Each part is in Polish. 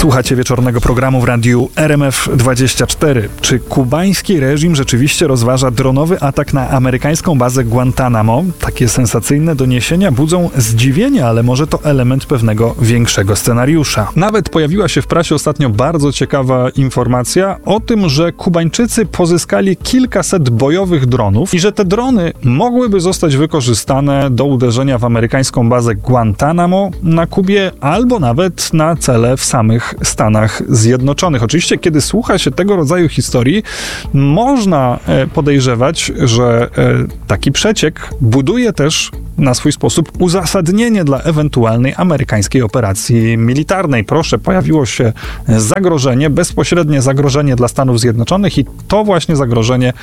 Słuchacie wieczornego programu w radiu RMF24. Czy kubański reżim rzeczywiście rozważa dronowy atak na amerykańską bazę Guantanamo? Takie sensacyjne doniesienia budzą zdziwienie, ale może to element pewnego większego scenariusza. Nawet pojawiła się w prasie ostatnio bardzo ciekawa informacja o tym, że Kubańczycy pozyskali kilkaset bojowych dronów i że te drony mogłyby zostać wykorzystane do uderzenia w amerykańską bazę Guantanamo na Kubie albo nawet na cele w samych Stanach Zjednoczonych. Oczywiście, kiedy słucha się tego rodzaju historii, można podejrzewać, że taki przeciek buduje też na swój sposób uzasadnienie dla ewentualnej amerykańskiej operacji militarnej. Proszę, pojawiło się zagrożenie, bezpośrednie zagrożenie dla Stanów Zjednoczonych i to właśnie zagrożenie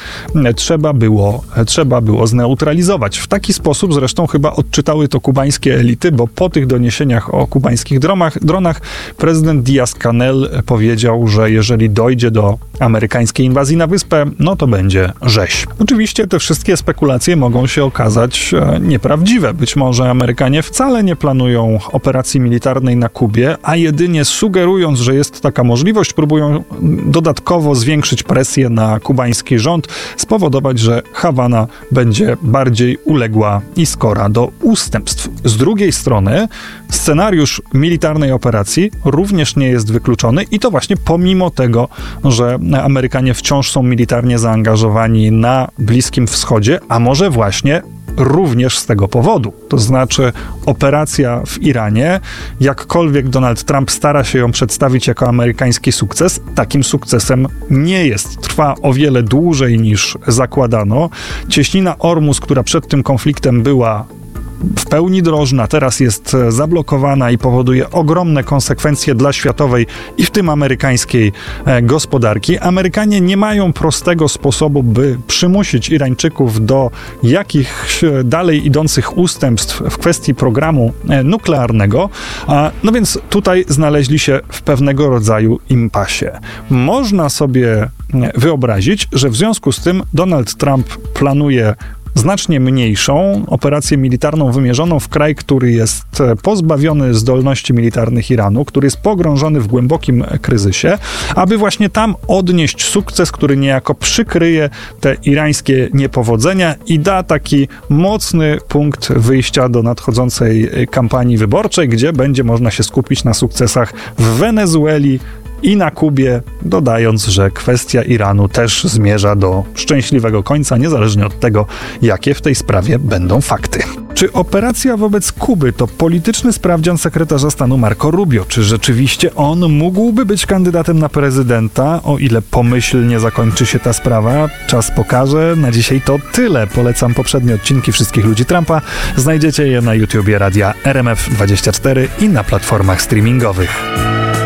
trzeba było zneutralizować. W taki sposób zresztą chyba odczytały to kubańskie elity, bo po tych doniesieniach o kubańskich dronach prezydent Díaz-Canel powiedział, że jeżeli dojdzie do amerykańskiej inwazji na wyspę, no to będzie rzeź. Oczywiście te wszystkie spekulacje mogą się okazać nieprawdziwe. Być może Amerykanie wcale nie planują operacji militarnej na Kubie, a jedynie sugerując, że jest taka możliwość, próbują dodatkowo zwiększyć presję na kubański rząd, spowodować, że Hawana będzie bardziej uległa i skora do ustępstw. Z drugiej strony scenariusz militarnej operacji również nie jest wykluczony i to właśnie pomimo tego, że Amerykanie wciąż są militarnie zaangażowani na Bliskim Wschodzie, a może właśnie również z tego powodu. To znaczy operacja w Iranie, jakkolwiek Donald Trump stara się ją przedstawić jako amerykański sukces, takim sukcesem nie jest. Trwa o wiele dłużej niż zakładano. Cieśnina Ormus, która przed tym konfliktem była w pełni drożna, teraz jest zablokowana i powoduje ogromne konsekwencje dla światowej i w tym amerykańskiej gospodarki. Amerykanie nie mają prostego sposobu, by przymusić Irańczyków do jakichś dalej idących ustępstw w kwestii programu nuklearnego, no więc tutaj znaleźli się w pewnego rodzaju impasie. Można sobie wyobrazić, że w związku z tym Donald Trump planuje znacznie mniejszą operację militarną wymierzoną w kraj, który jest pozbawiony zdolności militarnych Iranu, który jest pogrążony w głębokim kryzysie, aby właśnie tam odnieść sukces, który niejako przykryje te irańskie niepowodzenia i da taki mocny punkt wyjścia do nadchodzącej kampanii wyborczej, gdzie będzie można się skupić na sukcesach w Wenezueli i na Kubie, dodając, że kwestia Iranu też zmierza do szczęśliwego końca, niezależnie od tego, jakie w tej sprawie będą fakty. Czy operacja wobec Kuby to polityczny sprawdzian sekretarza stanu Marco Rubio? Czy rzeczywiście on mógłby być kandydatem na prezydenta, o ile pomyślnie zakończy się ta sprawa? Czas pokaże. Na dzisiaj to tyle. Polecam poprzednie odcinki Wszystkich Ludzi Trumpa. Znajdziecie je na YouTubie radia RMF24 i na platformach streamingowych.